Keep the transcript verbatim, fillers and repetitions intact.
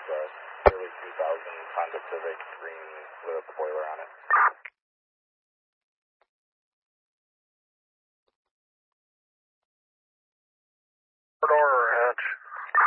uh, early two thousand Honda Civic green with a spoiler on it.